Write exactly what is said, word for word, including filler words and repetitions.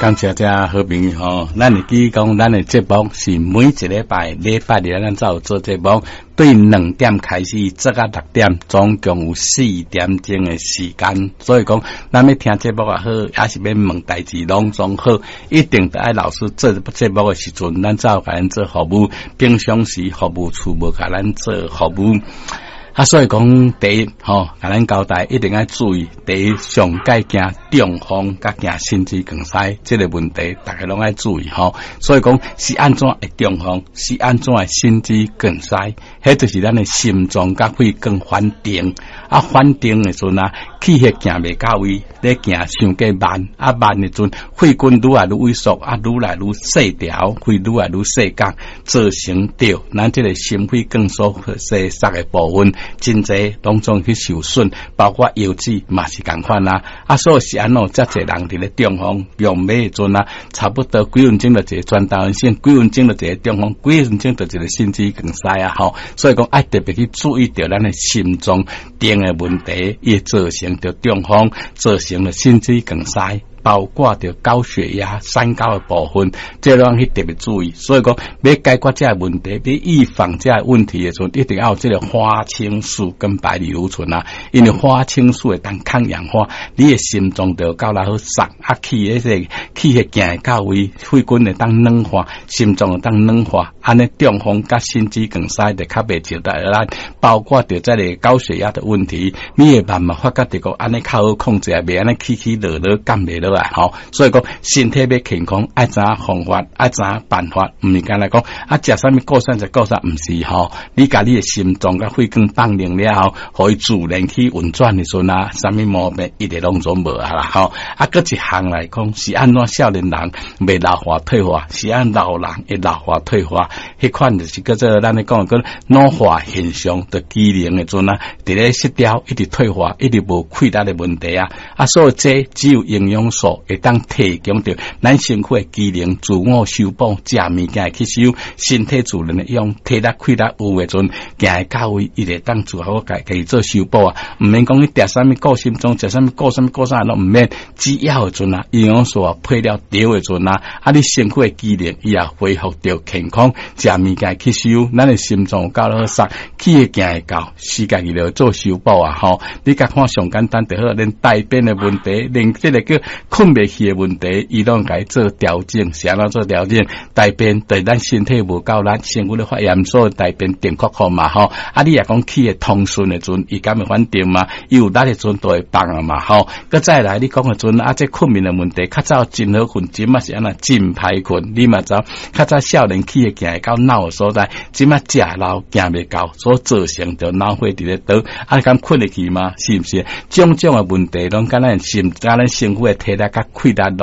感谢这好朋友吼，咱会记讲，咱的节目是每一礼拜礼拜日咱才有做节目，对两点开始，做到六点，总共有四点钟的时间。所以讲，咱要听节目也好，也是要问代志拢总好，一定得爱老师做节目的时阵，咱才有甲咱做服务。平常时服务处无甲咱做服务。啊，所以讲第一，吼，甲咱交代一定要注意，第一上界惊中风，甲惊心肌梗塞这个问题，大家拢要注意吼。所以讲是安怎会中风，是安怎会心肌梗塞，迄就是咱的心脏甲肺更反定，啊反定的时阵啊，气血行袂到位，咧行伤过慢，啊慢的时阵，肺管愈来愈萎缩，啊愈来愈细条，肺愈来愈细角，造成着咱这个心肺更所细塞的部分。真侪拢总去受损，包括腰子嘛是共款啦。啊，所以是安怎遮侪人伫咧中风用马的阵啊，差不多几分钟就一个转导性，几分钟就一个中风，几分钟就一个心肌梗塞啊！吼，所以讲爱特别去注意到咱的心脏病的问题，也造成着中风，造成了心肌梗塞。包括着高血压、三高的部分，这拢去特别注意。所以讲，要解决这个问题，要预防这个问题的时候，一定要有这个花青素跟白藜芦醇啊。因为花青素会当抗氧化，你的心脏就够来好送，啊气迄个气血行到位，肺管会当软化，心脏会当软化，安尼中风甲心肌梗塞就较袂招待咱。包括着这个高血压的问题，你会慢慢发觉着讲安尼较好控制，袂安尼起起落落，降袂落。好，所以讲身体要健康，爱知影方法，爱知影办法，唔是干来讲啊，食啥物过啥就过啥，唔是吼。你家你的心脏甲肺更放灵了后，可以自然去运转的时阵啊，啥物毛病一直拢总无啊啦。吼，啊，搁一项来讲是安怎少年人未老化退化，是按老人会老化退化，迄款就是叫做咱咧讲个老化现象的机能的阵啊，伫咧失调一直退化，一直无溃达的问题啊。啊，所以这只有营养素。会当提供着咱身躯的机能自我修补，食物件去修身体自然的用体力气力有的阵，行到位伊会当自好家己做修补啊。毋免讲你食啥物顾心脏，食啥物顾啥物顾啥拢毋免，只要的阵啊，营养素啊配料对的阵啊，啊你身躯的机能伊也恢复着健康，食物件去修，咱的心脏够了塞，气会行会到，时间伊就做修补啊吼。你甲看上简单就好，连大便的问题，连这个叫困袂去的问题，伊拢该做调整，是安怎做调整？大便对咱身体无够，咱身躯咧发炎，所以大便定确好嘛吼。啊，你也讲气会通顺的阵，伊敢会反定嘛？伊有力的阵都会放啊嘛吼。佮再来，你讲的阵啊，这困眠的问题，较早真好困，即嘛是安那真歹困，你嘛知？较早少年气会行会到脑的所在，即嘛食老行袂到，所造成着脑血伫咧倒，啊，敢困得去吗？是毋是？种种的问题拢甲咱心，甲咱身躯的体力甲气力。